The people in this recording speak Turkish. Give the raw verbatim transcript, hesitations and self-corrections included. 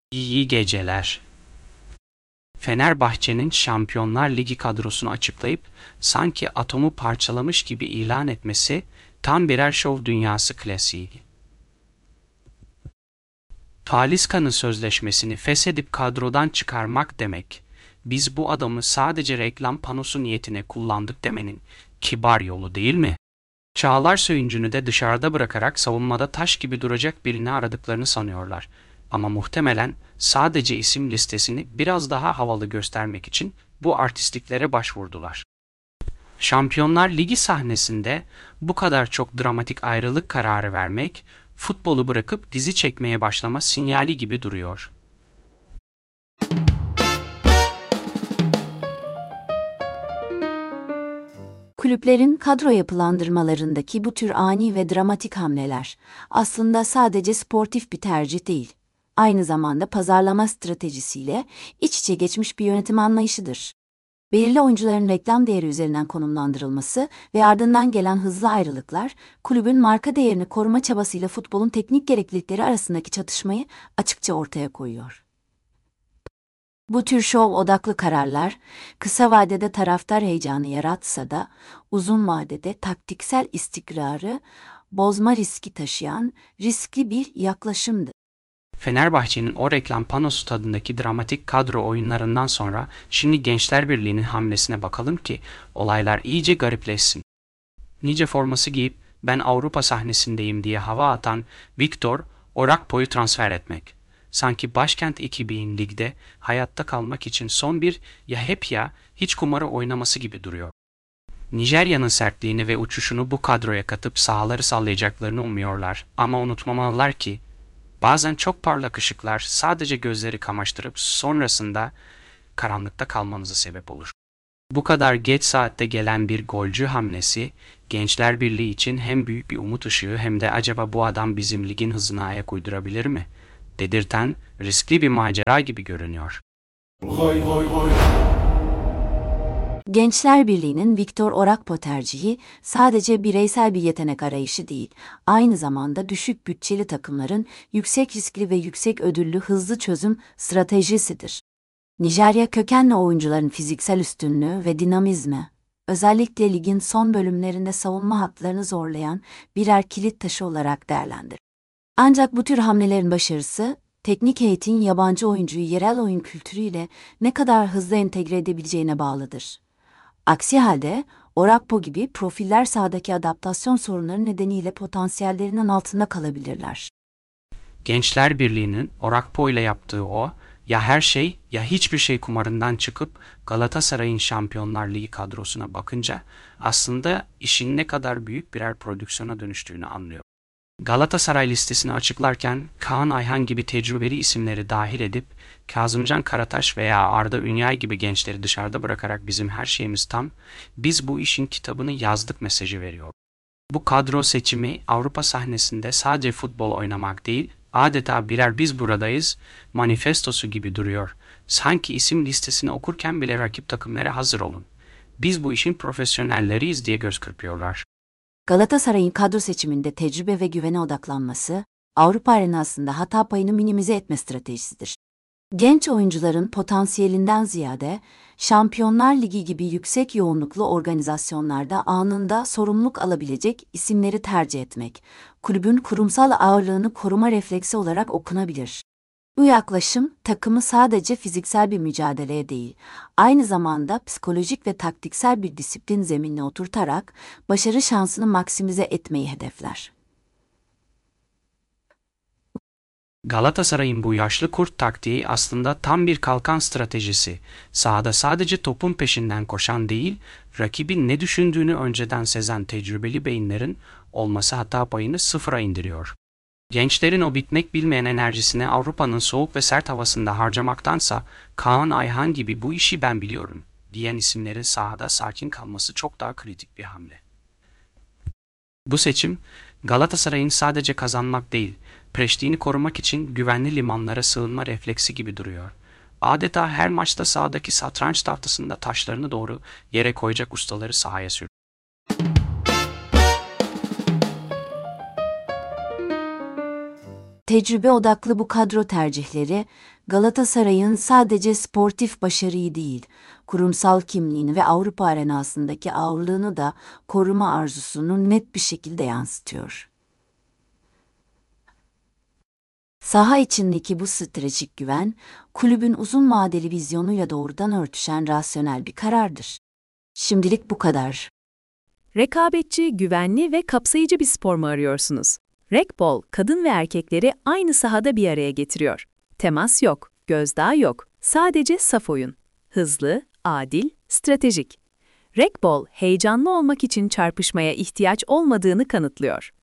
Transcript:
İyi geceler. Fenerbahçe'nin Şampiyonlar Ligi kadrosunu açıklayıp sanki atomu parçalamış gibi ilan etmesi tam birer şov dünyası klasiği. Talisca'nın sözleşmesini feshedip kadrodan çıkarmak demek, biz bu adamı sadece reklam panosu niyetine kullandık demenin kibar yolu değil mi? Çağlar Söyüncü'nü de dışarıda bırakarak savunmada taş gibi duracak birini aradıklarını sanıyorlar. Ama muhtemelen sadece isim listesini biraz daha havalı göstermek için bu artistliklere başvurdular. Şampiyonlar Ligi sahnesinde bu kadar çok dramatik ayrılık kararı vermek, futbolu bırakıp dizi çekmeye başlama sinyali gibi duruyor. Kulüplerin kadro yapılandırmalarındaki bu tür ani ve dramatik hamleler aslında sadece sportif bir tercih değil, aynı zamanda pazarlama stratejisiyle iç içe geçmiş bir yönetim anlayışıdır. Belirli oyuncuların reklam değeri üzerinden konumlandırılması ve ardından gelen hızlı ayrılıklar, kulübün marka değerini koruma çabasıyla futbolun teknik gereklilikleri arasındaki çatışmayı açıkça ortaya koyuyor. Bu tür şov odaklı kararlar, kısa vadede taraftar heyecanı yaratsa da, uzun vadede taktiksel istikrarı bozma riski taşıyan riskli bir yaklaşımdır. Fenerbahçe'nin o reklam panosu tadındaki dramatik kadro oyunlarından sonra şimdi Gençler Birliği'nin hamlesine bakalım ki olaylar iyice garipleşsin. Nice forması giyip ben Avrupa sahnesindeyim diye hava atan Viktor Orakpo'yu transfer etmek. Sanki başkent ekibinin ligde hayatta kalmak için son bir ya hep ya hiç kumarı oynaması gibi duruyor. Nijerya'nın sertliğini ve uçuşunu bu kadroya katıp sahaları sallayacaklarını umuyorlar ama unutmamalılar ki bazen çok parlak ışıklar sadece gözleri kamaştırıp sonrasında karanlıkta kalmanıza sebep olur. Bu kadar geç saatte gelen bir golcü hamlesi, Gençler Birliği için hem büyük bir umut ışığı hem de acaba bu adam bizim ligin hızına ayak uydurabilir mi dedirten riskli bir macera gibi görünüyor. Oy oy oy. Gençler Birliği'nin Viktor Orakpo tercihi sadece bireysel bir yetenek arayışı değil, aynı zamanda düşük bütçeli takımların yüksek riskli ve yüksek ödüllü hızlı çözüm stratejisidir. Nijerya kökenli oyuncuların fiziksel üstünlüğü ve dinamizmi, özellikle ligin son bölümlerinde savunma hatlarını zorlayan birer kilit taşı olarak değerlendirir. Ancak bu tür hamlelerin başarısı, teknik heyetin yabancı oyuncuyu yerel oyun kültürüyle ne kadar hızlı entegre edebileceğine bağlıdır. Aksi halde, Orakpo gibi profiller sahadaki adaptasyon sorunları nedeniyle potansiyellerinin altında kalabilirler. Gençler Birliği'nin Orakpo ile yaptığı o, ya her şey ya hiçbir şey kumarından çıkıp Galatasaray'ın Şampiyonlar Ligi kadrosuna bakınca aslında işin ne kadar büyük birer prodüksiyona dönüştüğünü anlıyor. Galatasaray listesini açıklarken Kaan Ayhan gibi tecrübeli isimleri dahil edip Kazımcan Karataş veya Arda Ünyay gibi gençleri dışarıda bırakarak bizim her şeyimiz tam, biz bu işin kitabını yazdık mesajı veriyor. Bu kadro seçimi Avrupa sahnesinde sadece futbol oynamak değil, adeta birer biz buradayız manifestosu gibi duruyor. Sanki isim listesini okurken bile rakip takımlara hazır olun. Biz bu işin profesyonelleriyiz diye göz kırpıyorlar. Galatasaray'ın kadro seçiminde tecrübe ve güvene odaklanması, Avrupa arenasında hata payını minimize etme stratejisidir. Genç oyuncuların potansiyelinden ziyade, Şampiyonlar Ligi gibi yüksek yoğunluklu organizasyonlarda anında sorumluluk alabilecek isimleri tercih etmek, kulübün kurumsal ağırlığını koruma refleksi olarak okunabilir. Bu yaklaşım, takımı sadece fiziksel bir mücadeleye değil, aynı zamanda psikolojik ve taktiksel bir disiplin zeminine oturtarak başarı şansını maksimize etmeyi hedefler. Galatasaray'ın bu yaşlı kurt taktiği aslında tam bir kalkan stratejisi. Sahada sadece topun peşinden koşan değil, rakibin ne düşündüğünü önceden sezen tecrübeli beyinlerin olması hata payını sıfıra indiriyor. Gençlerin o bitmek bilmeyen enerjisini Avrupa'nın soğuk ve sert havasında harcamaktansa Kaan Ayhan gibi bu işi ben biliyorum diyen isimlerin sahada sakin kalması çok daha kritik bir hamle. Bu seçim Galatasaray'ın sadece kazanmak değil, prestijini korumak için güvenli limanlara sığınma refleksi gibi duruyor. Adeta her maçta sahadaki satranç tahtasında taşlarını doğru yere koyacak ustaları sahaya sürüyor. Tecrübe odaklı bu kadro tercihleri, Galatasaray'ın sadece sportif başarıyı değil, kurumsal kimliğini ve Avrupa arenasındaki ağırlığını da koruma arzusunu net bir şekilde yansıtıyor. Saha içindeki bu stratejik güven, kulübün uzun vadeli vizyonuyla doğrudan örtüşen rasyonel bir karardır. Şimdilik bu kadar. Rekabetçi, güvenli ve kapsayıcı bir spor mu arıyorsunuz? Rekbol, kadın ve erkekleri aynı sahada bir araya getiriyor. Temas yok, gözdağı yok, sadece saf oyun. Hızlı, adil, stratejik. Rekbol, heyecanlı olmak için çarpışmaya ihtiyaç olmadığını kanıtlıyor.